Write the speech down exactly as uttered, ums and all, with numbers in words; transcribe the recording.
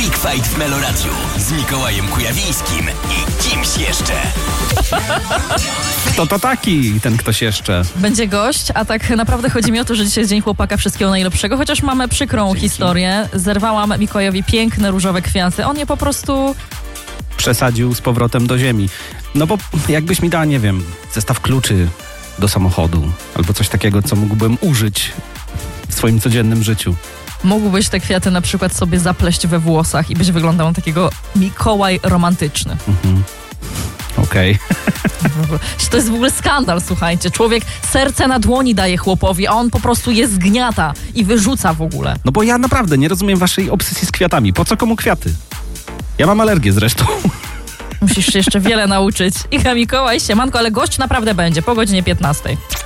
Big Fight w Meloradiu z Mikołajem Kujawińskim i kimś jeszcze. Kto to taki, ten ktoś jeszcze? Będzie gość, a tak naprawdę chodzi mi o to, że dzisiaj jest Dzień Chłopaka, wszystkiego najlepszego, chociaż mamy przykrą Dzięki. historię. Zerwałam Mikołajowi piękne różowe kwiaty. On je po prostu... Przesadził z powrotem do ziemi. No bo jakbyś mi dała, nie wiem, zestaw kluczy do samochodu albo coś takiego, co mógłbym użyć w swoim codziennym życiu. Mógłbyś te kwiaty na przykład sobie zapleść we włosach i byś wyglądał na takiego Mikołaj romantyczny. Mhm. Okej. Okay. To jest w ogóle skandal, słuchajcie. Człowiek serce na dłoni daje chłopowi, a on po prostu je zgniata i wyrzuca w ogóle. No bo ja naprawdę nie rozumiem waszej obsesji z kwiatami. Po co komu kwiaty? Ja mam alergię zresztą. Musisz się jeszcze wiele nauczyć. Iga Mikołaj, siemanko, ale gość naprawdę będzie po godzinie piętnastej.